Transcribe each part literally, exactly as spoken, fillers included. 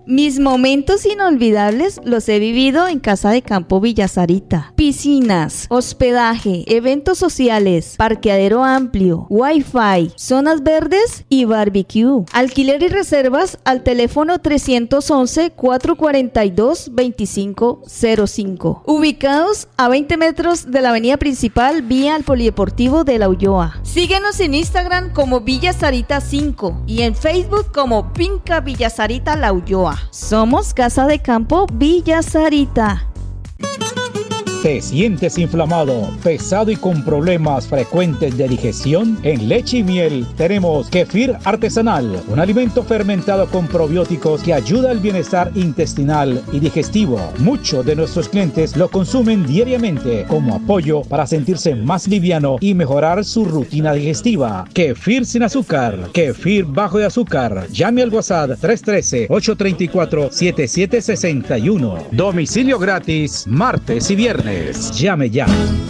Mis momentos inolvidables los he vivido en Casa de Campo Villa Sarita. Piscinas, hospedaje, eventos sociales, parqueadero amplio, wifi, zonas verdes y barbecue. Alquiler y reservas al teléfono trescientos once, cuatrocientos cuarenta y dos, veinticinco cero cinco. Ubicados a veinte metros de la avenida principal vía al Polideportivo de La Ulloa. Síguenos en Instagram como Villa Sarita cinco y en Facebook como Finca Villa Sarita La Ulloa. Somos Casa de Campo Villa Sarita. ¿Te sientes inflamado, pesado y con problemas frecuentes de digestión? En Leche y Miel tenemos Kefir Artesanal, un alimento fermentado con probióticos que ayuda al bienestar intestinal y digestivo. Muchos de nuestros clientes lo consumen diariamente como apoyo para sentirse más liviano y mejorar su rutina digestiva. Kefir sin azúcar, Kefir bajo de azúcar. Llame al WhatsApp tres uno tres, ocho tres cuatro, siete siete seis uno. Domicilio gratis, martes y viernes. Llame ya.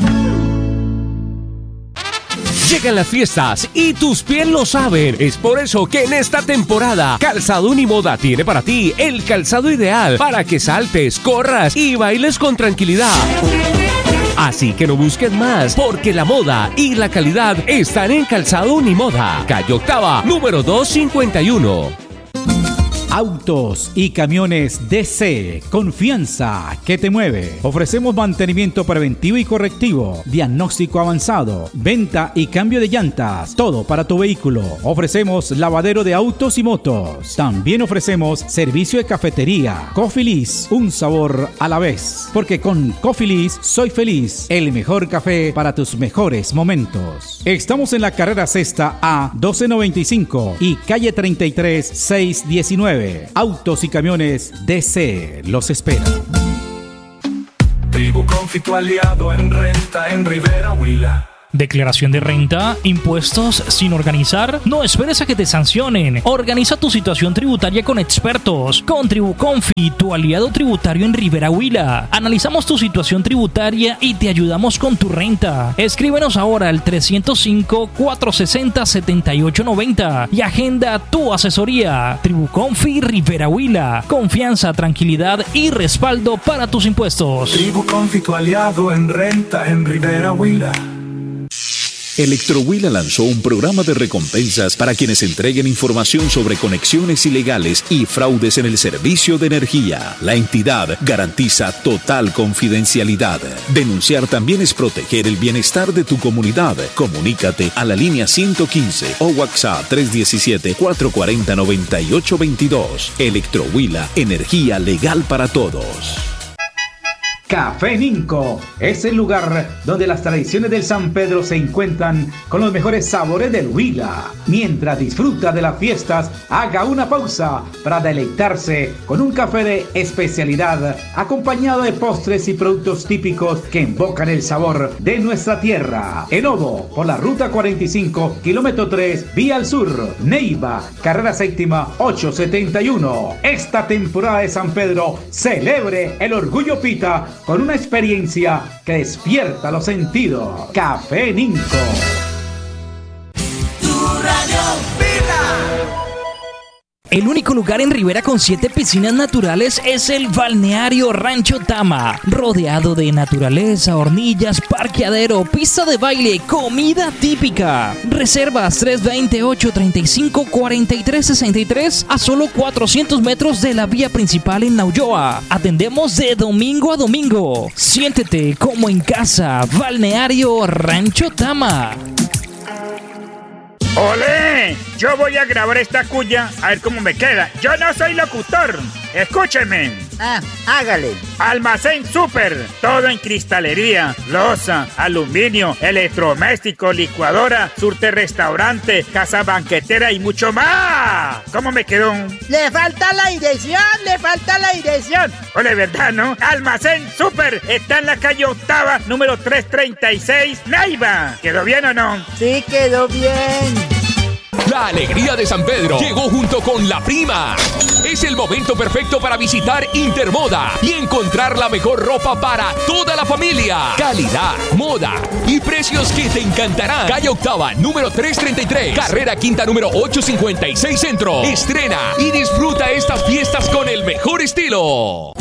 Llegan las fiestas y tus pies lo saben. Es por eso que en esta temporada Calzado Unimoda tiene para ti el calzado ideal para que saltes, corras y bailes con tranquilidad. Así que no busques más, porque la moda y la calidad están en Calzado Unimoda. Calle Octava, número doscientos cincuenta y uno. Autos y camiones D C, confianza que te mueve. Ofrecemos mantenimiento preventivo y correctivo, diagnóstico avanzado, venta y cambio de llantas, todo para tu vehículo. Ofrecemos lavadero de autos y motos. También ofrecemos servicio de cafetería. Cofilis, un sabor a la vez. Porque con Cofilis soy feliz, el mejor café para tus mejores momentos. Estamos en la carrera sexta A doce noventa y cinco y calle treinta y tres, seiscientos diecinueve. Autos y camiones D C los espera. Tribu Confi, tu aliado en renta en Rivera Huila. Declaración de renta, impuestos sin organizar. No esperes a que te sancionen. Organiza tu situación tributaria con expertos. Con Tribuconfi, tu aliado tributario en Rivera Huila. Analizamos tu situación tributaria y te ayudamos con tu renta. Escríbenos ahora al trescientos cinco, cuatrocientos sesenta, setenta y ocho noventa y agenda tu asesoría. Tribuconfi Rivera Huila. Confianza, tranquilidad y respaldo para tus impuestos. Tribuconfi, tu aliado en renta en Rivera Huila. Electrohuila lanzó un programa de recompensas para quienes entreguen información sobre conexiones ilegales y fraudes en el servicio de energía. La entidad garantiza total confidencialidad. Denunciar también es proteger el bienestar de tu comunidad. Comunícate a la línea ciento quince o WhatsApp tres uno siete, cuatro cuatro cero, nueve ocho dos dos. Electrohuila, energía legal para todos. Café Ninco es el lugar donde las tradiciones del San Pedro se encuentran con los mejores sabores del Huila. Mientras disfruta de las fiestas, haga una pausa para deleitarse con un café de especialidad acompañado de postres y productos típicos que invocan el sabor de nuestra tierra. En Obo, por la ruta cuarenta y cinco, kilómetro tres, vía al sur. Neiva, carrera séptima, ochocientos setenta y uno. Esta temporada de San Pedro celebre el orgullo pita con una experiencia que despierta los sentidos. Café Ninco. Tu radio Vila. El único lugar en Rivera con siete piscinas naturales es el Balneario Rancho Tama, rodeado de naturaleza, hornillas, parqueadero, pista de baile, comida típica. Reservas tres dos cero, ocho tres cinco, cuatro tres seis tres a solo cuatrocientos metros de la vía principal en La Ulloa. Atendemos de domingo a domingo. Siéntete como en casa. Balneario Rancho Tama. ¡Olé! Yo voy a grabar esta cuya a ver cómo me queda. Yo no soy locutor. Escúcheme. Ah, hágale. Almacén Super. Todo en cristalería, loza, aluminio, electrodoméstico, licuadora, surte restaurante, casa banquetera y mucho más. ¿Cómo me quedó? Le falta la dirección, le falta la dirección. Ole, ¿verdad, no? Almacén Super. Está en la calle Octava, número trescientos treinta y seis, Neiva. ¿Quedó bien o no? Sí, quedó bien. La alegría de San Pedro llegó junto con la prima. Es el momento perfecto para visitar Intermoda y encontrar la mejor ropa para toda la familia. Calidad, moda y precios que te encantarán. Calle Octava, número trescientos treinta y tres. Carrera Quinta, número ochocientos cincuenta y seis Centro. Estrena y disfruta estas fiestas con el al mejor estilo.